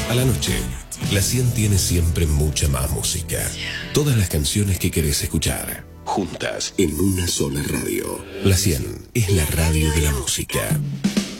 A la noche, la 100 tiene siempre mucha más música. Todas las canciones que querés escuchar, juntas en una sola radio. La 100 es la radio de la música.